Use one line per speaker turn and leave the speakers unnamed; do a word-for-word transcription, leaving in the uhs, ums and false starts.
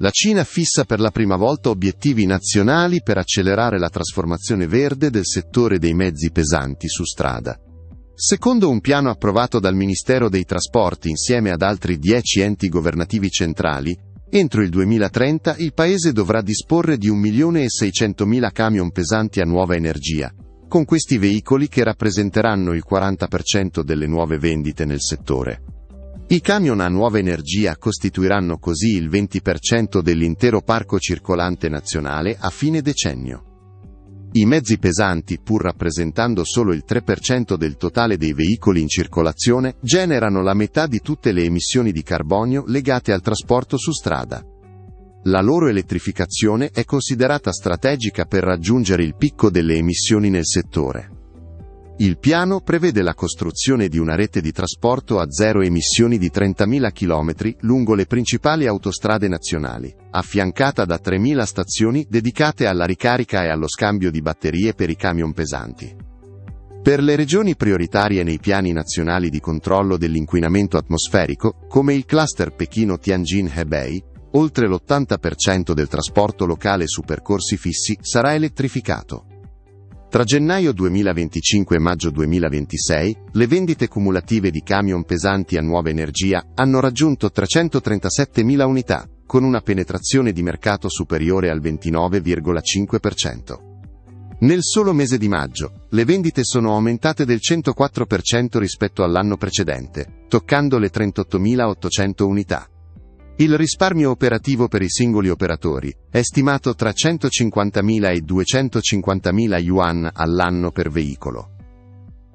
La Cina fissa per la prima volta obiettivi nazionali per accelerare la trasformazione verde del settore dei mezzi pesanti su strada. Secondo un piano approvato dal Ministero dei Trasporti insieme ad altri dieci enti governativi centrali, entro il duemilatrenta il Paese dovrà disporre di un milione e seicentomila camion pesanti a nuova energia, con questi veicoli che rappresenteranno il quaranta per cento delle nuove vendite nel settore. I camion a nuova energia costituiranno così il venti per cento dell'intero parco circolante nazionale a fine decennio. I mezzi pesanti, pur rappresentando solo il tre per cento del totale dei veicoli in circolazione, generano la metà di tutte le emissioni di carbonio legate al trasporto su strada. La loro elettrificazione è considerata strategica per raggiungere il picco delle emissioni nel settore. Il piano prevede la costruzione di una rete di trasporto a zero emissioni di trentamila chilometri lungo le principali autostrade nazionali, affiancata da tremila stazioni dedicate alla ricarica e allo scambio di batterie per i camion pesanti. Per le regioni prioritarie nei piani nazionali di controllo dell'inquinamento atmosferico, come il cluster Pechino-Tianjin-Hebei, oltre l'ottanta per cento del trasporto locale su percorsi fissi sarà elettrificato. Tra gennaio duemilaventicinque e maggio duemilaventisei, le vendite cumulative di camion pesanti a nuova energia hanno raggiunto trecentotrentassettemila unità, con una penetrazione di mercato superiore al ventinove virgola cinque per cento. Nel solo mese di maggio, le vendite sono aumentate del centoquattro per cento rispetto all'anno precedente, toccando le trentottomilaottocento unità. Il risparmio operativo per i singoli operatori è stimato tra centocinquantamila e duecentocinquantamila yuan all'anno per veicolo.